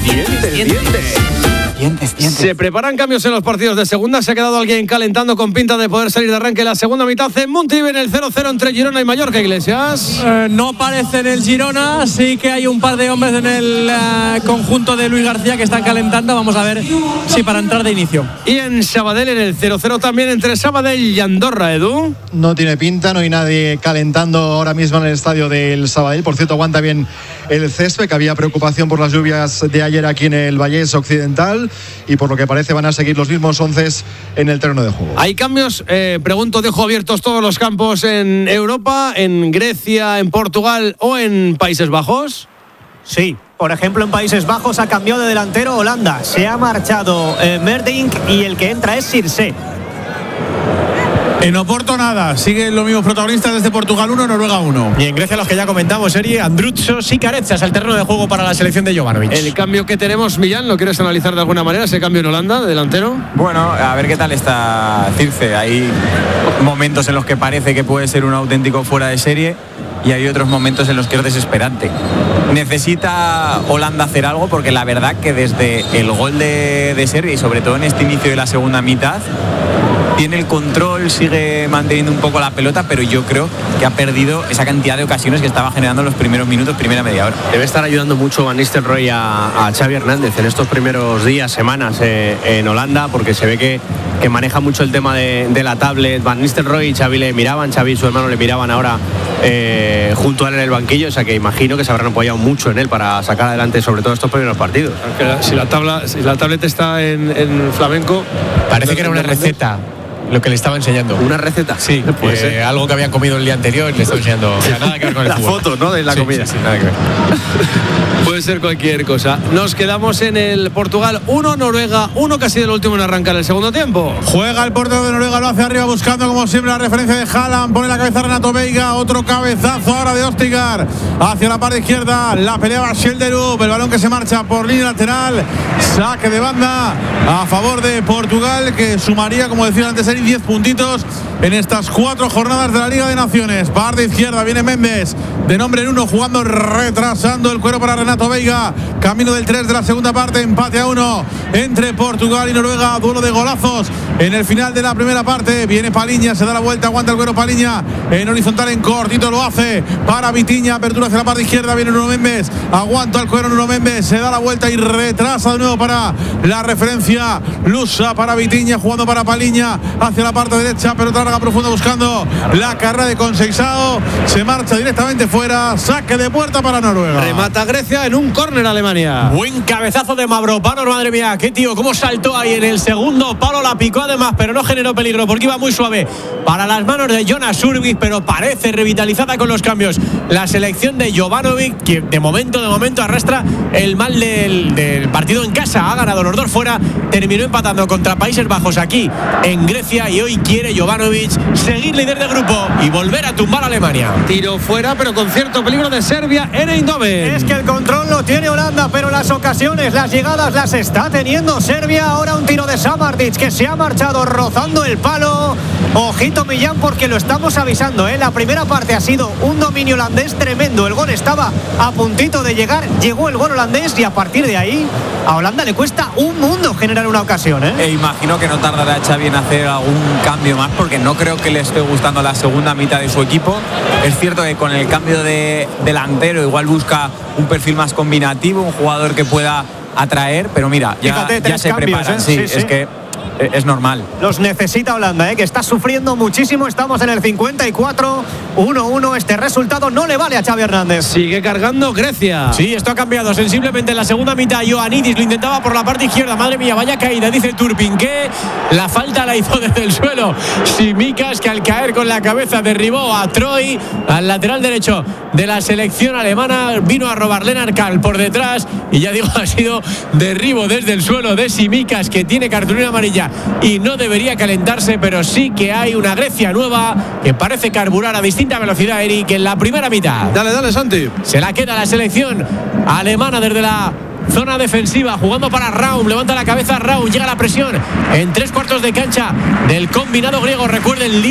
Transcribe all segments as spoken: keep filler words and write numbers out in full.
Dientes, dientes. Dientes, dientes. Se preparan cambios en los partidos de segunda. Se ha quedado alguien calentando con pinta de poder salir de arranque la segunda mitad en Montilivi, en el cero cero entre Girona y Mallorca. Iglesias. Eh, no parece en el Girona. Sí que hay un par de hombres en el eh, conjunto de Luis García que están calentando. Vamos a ver si para entrar de inicio. Y en Sabadell, en el cero cero también entre Sabadell y Andorra, Edu. No tiene pinta, no hay nadie calentando ahora mismo en el estadio del Sabadell. Por cierto, aguanta bien el césped, que había preocupación por las lluvias de ayer aquí en el Vallés Occidental, y por lo que parece van a seguir los mismos onces en el terreno de juego. Hay cambios, eh, pregunto, dejo abiertos todos los campos en Europa, en Grecia, en Portugal o en Países Bajos. Sí, por ejemplo en Países Bajos ha cambiado de delantero Holanda, se ha marchado eh, Merdink y el que entra es Sirse. En Oporto nada, siguen los mismos protagonistas desde Portugal uno, Noruega uno. Y en Grecia los que ya comentamos, Eri, Andrutsos y Carezas al terreno de juego para la selección de Jovanovic. El cambio que tenemos, Millán, ¿lo quieres analizar de alguna manera, ese cambio en Holanda, de delantero? Bueno, a ver qué tal está Circe. Hay momentos en los que parece que puede ser un auténtico fuera de serie y hay otros momentos en los que es desesperante. Necesita Holanda hacer algo, porque la verdad que desde el gol de, de Serbia y sobre todo en este inicio de la segunda mitad tiene el control, sigue manteniendo un poco la pelota, pero yo creo que ha perdido esa cantidad de ocasiones que estaba generando en los primeros minutos, primera media hora. Debe estar ayudando mucho Van Nistelrooy a, a Xavi Hernández en estos primeros días, semanas eh, en Holanda, porque se ve que, que maneja mucho el tema de, de la tablet. Van Nistelrooy y Xavi le miraban, Xavi y su hermano le miraban ahora eh, junto a él en el banquillo, o sea que imagino que se habrán apoyado mucho en él para sacar adelante sobre todo estos primeros partidos. Aunque si la tabla, si la tablet está en, en flamenco, parece que era una receta lo que le estaba enseñando. ¿Una receta? Sí, pues eh, algo que habían comido el día anterior y le estaba enseñando. O sea, nada que ver con el la fútbol. foto, ¿no? De la sí, comida. Sí, sí, nada que ver. Puede ser cualquier cosa. Nos quedamos en el Portugal uno, Noruega uno, que ha sido el último en arrancar el segundo tiempo. Juega el portero de Noruega, lo hace arriba buscando como siempre la referencia de Haaland, pone la cabeza Renato Veiga, otro cabezazo ahora de Ostigar hacia la parte izquierda, la peleaba Schelderup, el balón que se marcha por línea lateral, saque de banda a favor de Portugal, que sumaría, como decía antes, diez puntitos en estas cuatro jornadas de la Liga de Naciones. Parte izquierda viene Méndez, de nombre en uno, jugando, retrasando el cuero para Renato Veiga, camino del tres de la segunda parte, empate a uno entre Portugal y Noruega, duelo de golazos en el final de la primera parte. Viene Paliña, se da la vuelta, aguanta el cuero Paliña en horizontal, en cortito lo hace para Vitinha, apertura hacia la parte izquierda, viene Nuno Méndez, aguanta el cuero Nuno Méndez, se da la vuelta y retrasa de nuevo para la referencia Lusa, para Vitinha, jugando para Paliña hacia la parte derecha, pelota larga profunda buscando la carrera de Conceição, se marcha directamente fuera, saque de puerta para Noruega. Remata Grecia en un córner Alemania. Buen cabezazo de Mavropanos, madre mía, qué tío, cómo saltó ahí en el segundo palo, la picó además, pero no generó peligro porque iba muy suave para las manos de Jonas Urbich, pero parece revitalizada con los cambios la selección de Jovanovic, que de momento, de momento arrastra el mal del, del partido en casa. Ha ganado los dos fuera, terminó empatando contra Países Bajos aquí en Grecia y hoy quiere Jovanovic seguir líder de grupo y volver a tumbar a Alemania. Tiro fuera, pero con cierto peligro de Serbia en Eindhoven. Es que el control lo tiene Holanda, pero las ocasiones, las llegadas las está teniendo Serbia. Ahora un tiro de Samardžić que se ha marchado rozando el palo. Ojito Millán, porque lo estamos avisando, ¿eh? La primera parte ha sido un dominio holandés tremendo. El gol estaba a puntito de llegar, llegó el gol holandés y a partir de ahí a Holanda le cuesta un mundo generar una ocasión, ¿eh? E imagino que no tardará Xavi en hacer algún cambio más, porque no creo que le esté gustando la segunda mitad de su equipo. Es cierto que con el cambio de delantero igual busca un perfil más combinativo, un jugador que pueda atraer, pero mira, ya, Fíjate, ya se cambios, prepara. ¿eh? Sí, Sí, es sí. que es normal. Los necesita Holanda, ¿eh? Que está sufriendo muchísimo. Estamos en el cincuenta y cuatro, uno uno. Este resultado no le vale a Xavi Hernández. Sigue cargando Grecia. Sí, esto ha cambiado sensiblemente en la segunda mitad. Ioannidis lo intentaba por la parte izquierda. Madre mía, vaya caída, dice Turpin, que la falta la hizo desde el suelo Tsimikas, que al caer con la cabeza derribó a Troy, al lateral derecho de la selección alemana. Vino a robar Lennart Kahl por detrás y ya digo, ha sido derribo desde el suelo de Tsimikas, que tiene cartulina amarilla y no debería calentarse, pero sí que hay una Grecia nueva que parece carburar a distinta velocidad, Eric, en la primera mitad. Dale, dale, Santi. Se la queda la selección alemana desde la zona defensiva, jugando para Raum, levanta la cabeza Raum, llega la presión en tres cuartos de cancha del combinado griego. Recuerden, líder del grupo.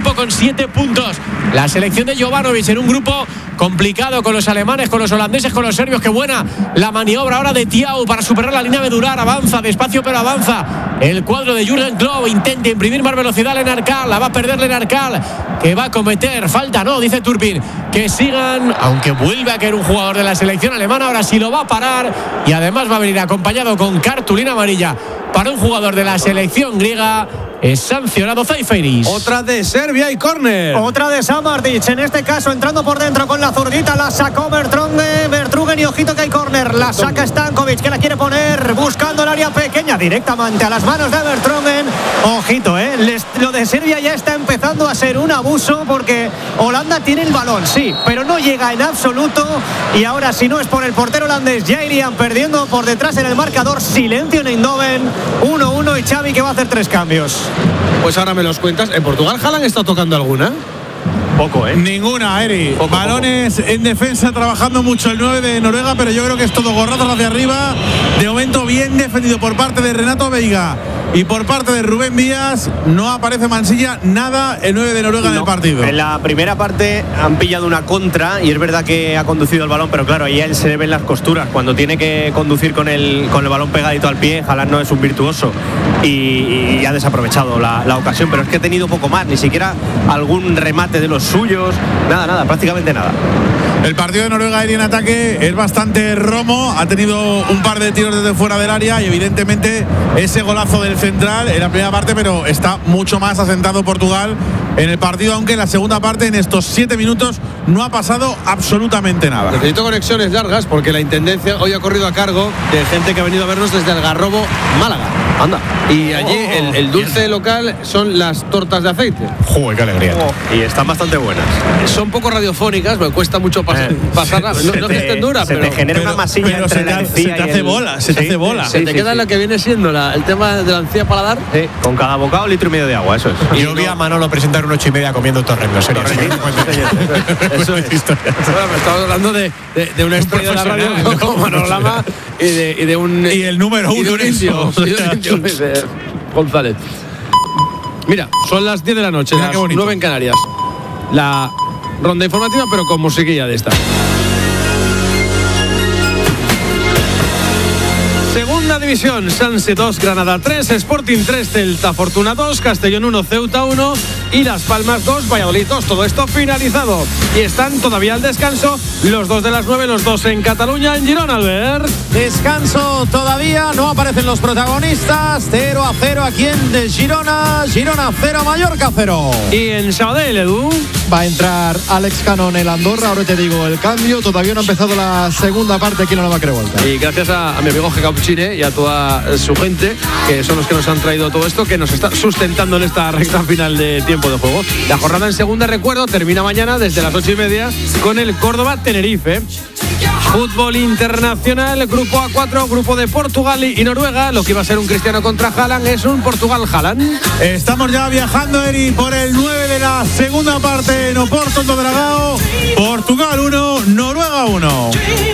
con siete puntos. La selección de Jovanovic en un grupo complicado con los alemanes, con los holandeses, con los serbios. Qué buena la maniobra ahora de Thiago para superar la línea medular. Avanza, despacio pero avanza. El cuadro de Jürgen Klopp intenta imprimir más velocidad a Lenarcal. La va a perder Lenarcal, que va a cometer falta. No, dice Turpin. Que sigan, aunque vuelve a caer un jugador de la selección alemana. Ahora sí lo va a parar. Y además va a venir acompañado con cartulina amarilla para un jugador de la selección griega. Es sancionado Zaiferis. Otra de Serbia y córner. Otra de Samardžić, en este caso entrando por dentro con la zurdita, la sacó Vertonghen, Vertonghen y ojito que hay córner, la saca Stankovic, que la quiere poner buscando el área pequeña directamente a las manos de Vertonghen. Ojito, eh, Les, lo de Serbia ya está empezando a ser un abuso porque Holanda tiene el balón, sí, pero no llega en absoluto y ahora si no es por el portero holandés ya irían perdiendo por detrás en el marcador. Silencio en Eindhoven, uno uno y Xavi que va a hacer tres cambios. Pues ahora me los cuentas. ¿En Portugal Haaland está tocando alguna? Poco, ¿eh? Ninguna, Eri. Poco, Balones poco. En defensa, trabajando mucho el nueve de Noruega, pero yo creo que es todo gorrazos hacia arriba. De momento bien defendido por parte de Renato Veiga y por parte de Rubén Díaz. No aparece Mansilla, nada el nueve de Noruega no, en el partido. En la primera parte han pillado una contra y es verdad que ha conducido el balón, pero claro, ahí él se le ven las costuras. Cuando tiene que conducir con el, con el balón pegadito al pie, Haaland no es un virtuoso y, y ha desaprovechado la, la ocasión, pero es que ha tenido poco más, ni siquiera algún remate de los suyos, nada, nada, prácticamente nada. El partido de Noruega en ataque es bastante romo, ha tenido un par de tiros desde fuera del área y evidentemente ese golazo del central en la primera parte, pero está mucho más asentado Portugal en el partido, aunque en la segunda parte, en estos siete minutos, no ha pasado absolutamente nada. Necesito conexiones largas porque la intendencia hoy ha corrido a cargo de gente que ha venido a vernos desde Algarrobo, Málaga. Anda. Y allí oh, el, el dulce bien. Local son las tortas de aceite. Joder, qué alegría. Oh, y están bastante buenas. Son poco radiofónicas, me cuesta mucho pas eh, pasarlas. No, no que estén duras, se pero te genera pero, una masilla pero entre se te, la se te hace el... bola, se te sí, hace bola. Se sí, te sí, queda sí. lo que viene siendo la, el tema de la encía paladar. Sí, con cada bocado litro y medio de agua, eso es. Y yo vi a Manolo presentar un ocho y media comiendo torrendo, serio. Eso es historia. Bueno, me estaba hablando de, de, de una estrella de la radio ¿no? como Manolo Lama y de, y de un y el número uno de un indio, González. Mira, son las diez de la noche, Mira, las nueve en Canarias. La ronda informativa, pero con musiquilla de esta. Segunda división, Sanse dos, Granada tres, Sporting tres, Celta Fortuna dos, Castellón uno, Ceuta uno y Las Palmas dos, Valladolid dos. Todo esto finalizado. Y están todavía al descanso los dos de las nueve, los dos en Cataluña, en Girona, Albert. Descanso todavía, no aparecen los protagonistas. cero a cero aquí en Girona. Girona cero, Mallorca cero. Y en Sabadell, Edu. Va a entrar Alex Cano en el Andorra. Ahora te digo el cambio. Todavía no ha empezado la segunda parte aquí en la Nueva Crevolta. Y gracias a, a mi amigo Jacauchine y a toda su gente, que son los que nos han traído todo esto, que nos está sustentando en esta recta final de tiempo de juego. La jornada en segunda, recuerdo, termina mañana desde las ocho y media con el Córdoba-Tenerife. Fútbol internacional, grupo A cuatro, grupo de Portugal y Noruega. Lo que iba a ser un Cristiano contra Haaland es un Portugal-Haaland. Estamos ya viajando, Eri, por el nueve de la segunda parte en Oporto, en Dragao. Portugal uno, Noruega uno.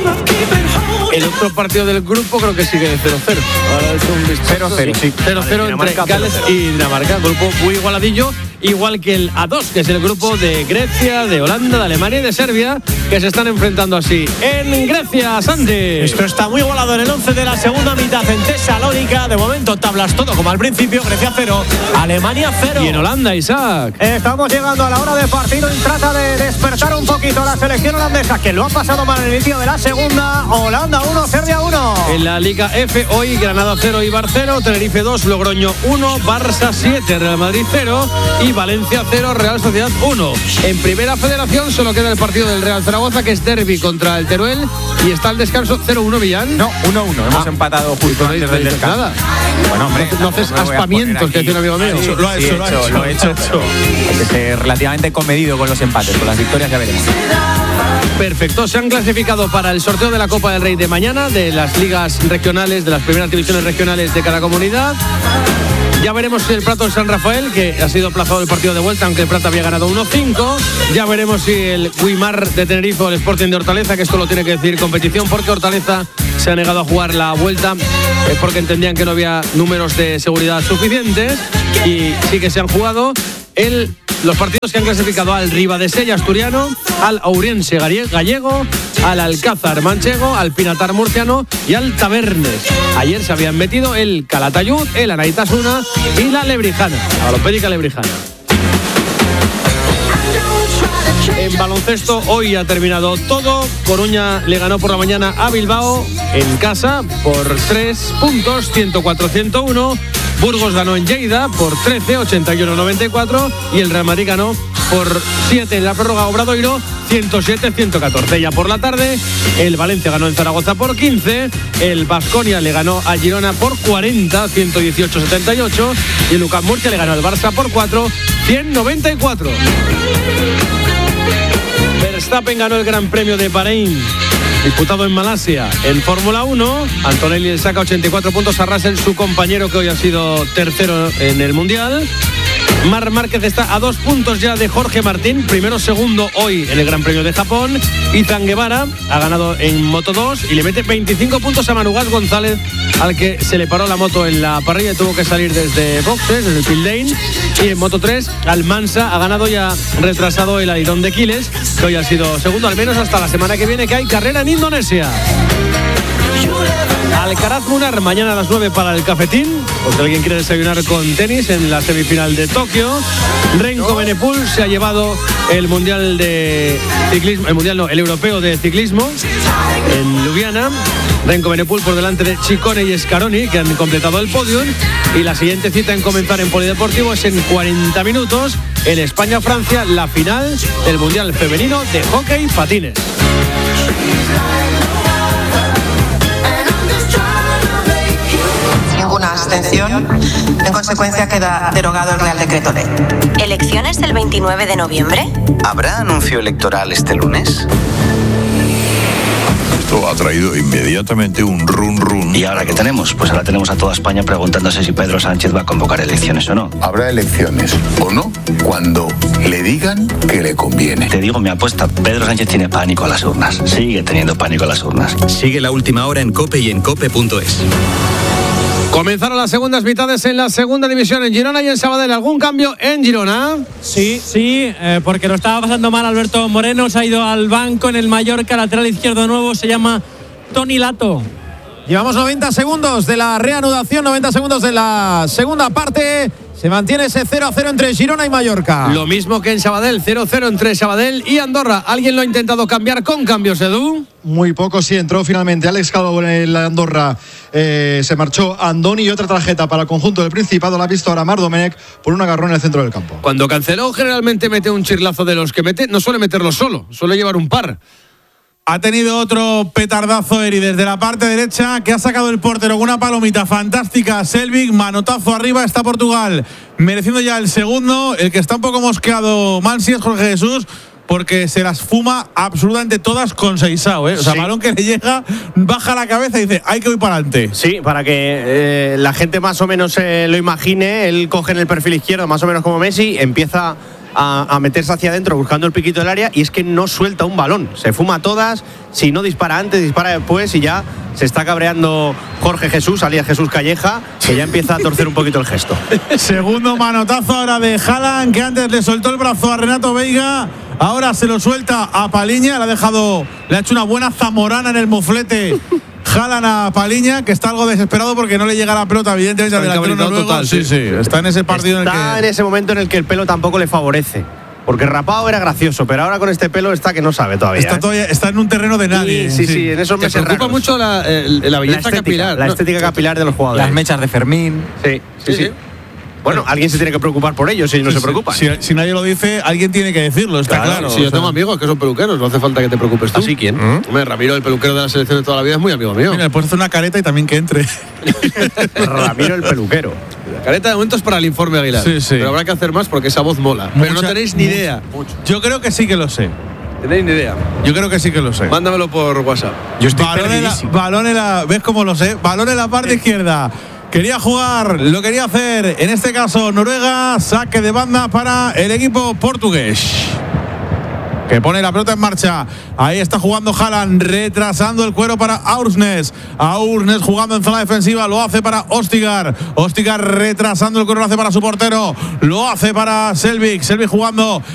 El otro partido del grupo creo que sigue cero cero. Ahora es un cero cero, sí. cero cero entre Gales y Dinamarca. Grupo muy igualadillo, igual que el A dos, que es el grupo de Grecia, de Holanda, de Alemania y de Serbia, que se están enfrentando así. En Grecia, Santi. Esto está muy igualado en el once de la segunda mitad en Tesalónica. De momento tablas todo como al principio. Grecia cero, Alemania cero. Y en Holanda, Isaac. Estamos llegando a la hora de partido y trata de despertar un poquito la selección holandesa, que lo ha pasado mal en el inicio de la segunda. Holanda uno, Serbia uno. En la Liga F hoy, Granada cero, Eibar cero, Tenerife dos, Logroño uno, Barça siete, Real Madrid cero y Valencia cero, Real Sociedad uno. En Primera Federación solo queda el partido del Real Zaragoza, que es derbi contra el Teruel, y está el descanso cero uno, Villán. No, uno uno. Hemos ah, empatado justo no antes del descanso. Nada. Bueno, hombre, no haces aspamientos, que dice un amigo mío. Sí, lo ha hecho, sí, lo ha hecho. Lo he hecho. Hay que ser relativamente comedido con los empates, con las victorias ya veremos. Perfecto, se han clasificado para el sorteo de la Copa del Rey de mañana, de las ligas regionales, de las primeras divisiones regionales de cada comunidad. Ya veremos si el Prato del San Rafael, que ha sido aplazado el partido de vuelta, aunque el Prato había ganado uno cinco. Ya veremos si el Guimar de Tenerife o el Sporting de Hortaleza, que esto lo tiene que decir competición, porque Hortaleza se ha negado a jugar la vuelta eh, porque entendían que no había números de seguridad suficientes, y sí que se han jugado. el, los partidos que han clasificado al Ribadesella asturiano, al Ourense gallego, al Alcázar manchego, al Pinatar murciano y al Tabernes. Ayer se habían metido el Calatayud, el Anaitasuna y la Lebrijana, la Lopédica Lebrijana. En baloncesto hoy ha terminado todo. Coruña le ganó por la mañana a Bilbao en casa por tres puntos, ciento cuatro a ciento uno. Burgos ganó en Lleida por trece, ochenta y uno a noventa y cuatro. Y el Real Madrid ganó por siete en la prórroga Obradoiro, ciento siete a ciento catorce. Ya por la tarde, el Valencia ganó en Zaragoza por quince. El Baskonia le ganó a Girona por cuarenta, ciento dieciocho a setenta y ocho. Y el UCAM Murcia le ganó al Barça por cuatro, ciento noventa y cuatro. Verstappen ganó el Gran Premio de Bahrein, disputado en Malasia, en Fórmula uno. Antonelli le saca ochenta y cuatro puntos a Russell, su compañero, que hoy ha sido tercero en el Mundial. Marc Márquez está a dos puntos ya de Jorge Martín, primero segundo hoy en el Gran Premio de Japón. Izan Guevara ha ganado en Moto dos y le mete veinticinco puntos a Manugas González, al que se le paró la moto en la parrilla y tuvo que salir desde boxes, desde el pit lane. Y en Moto tres, Almansa ha ganado y ha retrasado el Alirón de Quiles, que hoy ha sido segundo, al menos hasta la semana que viene, que hay carrera en Indonesia. Alcaraz Munar mañana a las nueve para el cafetín, por si alguien quiere desayunar con tenis en la semifinal de Tokio. Renko Benepul se ha llevado el mundial de ciclismo, el mundial no, el europeo de ciclismo en Ljubljana. Renko Benepul por delante de Ciccone y Scaroni, que han completado el podium. Y la siguiente cita en comenzar en Polideportivo es en cuarenta minutos, en España-Francia, la final del mundial femenino de hockey patines. Ninguna abstención. En consecuencia, queda derogado el Real Decreto Ley. ¿Elecciones el veintinueve de noviembre? ¿Habrá anuncio electoral este lunes? Esto ha traído inmediatamente un run run. ¿Y ahora qué tenemos? Pues ahora tenemos a toda España preguntándose si Pedro Sánchez va a convocar elecciones o no. Habrá elecciones o no cuando le digan que le conviene. Te digo mi apuesta, Pedro Sánchez tiene pánico a las urnas. Sigue teniendo pánico a las urnas. Sigue La Última Hora en COPE y en cope punto es. Comenzaron las segundas mitades en la segunda división en Girona y en Sabadell. ¿Algún cambio en Girona? Sí, sí, eh, porque lo estaba pasando mal Alberto Moreno. Se ha ido al banco en el Mallorca, lateral izquierdo nuevo, se llama Toni Lato. Llevamos noventa segundos de la reanudación, noventa segundos de la segunda parte. Se mantiene ese cero a cero entre Girona y Mallorca. Lo mismo que en Sabadell, cero a cero entre Sabadell y Andorra. ¿Alguien lo ha intentado cambiar con cambios, Edu? Muy poco, sí, entró finalmente Alex Calvo en el Andorra. Eh, se marchó Andoni y otra tarjeta para el conjunto del Principado. La ha visto ahora Mar Domenech por un agarrón en el centro del campo. Cuando Canceló generalmente mete un chirlazo de los que mete, no suele meterlo solo, suele llevar un par. Ha tenido otro petardazo Eri desde la parte derecha, que ha sacado el portero con una palomita fantástica. Selvig, manotazo arriba, está Portugal mereciendo ya el segundo. El que está un poco mosqueado Mansi es Jorge Jesús, porque se las fuma absolutamente todas con Seisao, ¿eh? O sea, sí. Balón que le llega, baja la cabeza y dice, hay que ir para adelante. Sí, para que eh, la gente más o menos eh, lo imagine. Él coge en el perfil izquierdo, más o menos como Messi, empieza a, a meterse hacia adentro buscando el piquito del área, y es que no suelta un balón, se fuma todas. Si no dispara antes, dispara después, y ya se está cabreando Jorge Jesús, alias Jesús Calleja, que ya empieza a torcer un poquito el gesto. Segundo manotazo ahora de Haaland, que antes le soltó el brazo a Renato Veiga. Ahora se lo suelta a Paliña, le ha dejado, le ha hecho una buena zamorana en el moflete. Haaland a Paliña, que está algo desesperado porque no le llega la pelota, evidentemente, al delantero noruego. Total, sí, sí, está en ese partido está en el que… en ese momento en el que el pelo tampoco le favorece. Porque rapado era gracioso, pero ahora con este pelo está que no sabe todavía. Está, ¿eh? todavía, está en un terreno de nadie. Sí, sí, sí, en esos meses raros. Me preocupa mucho la, eh, la belleza la estética, capilar. La ¿no? estética capilar de los jugadores. Las mechas de Fermín. Sí, sí, sí. sí. sí. Bueno, alguien se tiene que preocupar por ello, si no sí, se preocupa. Si, si nadie lo dice, alguien tiene que decirlo, está claro. claro si yo sea. tengo amigos que son peluqueros, no hace falta que te preocupes tú. ¿Así quién? ¿Mm? Hombre, Ramiro, el peluquero de la selección de toda la vida, es muy amigo mío. Mira, le puedes hacer una careta y también que entre. Ramiro, el peluquero. La careta de momento es para el informe Aguilar. Sí, sí. Pero habrá que hacer más porque esa voz mola. Mucha, pero no tenéis ni mucha, idea. Mucho. Yo creo que sí que lo sé. ¿Tenéis ni idea? Yo creo que sí que lo sé. Mándamelo por WhatsApp. Yo estoy balón en la, balón en la, ¿ves cómo lo sé? Balón en la parte izquierda. Quería jugar, lo quería hacer, en este caso Noruega, saque de banda para el equipo portugués. que pone la pelota en marcha. Ahí está jugando Haaland, retrasando el cuero para Aursnes. Aursnes jugando en zona defensiva, lo hace para Ostigar. Ostigar retrasando el cuero, lo hace para su portero. Lo hace para Selvik. Selvik jugando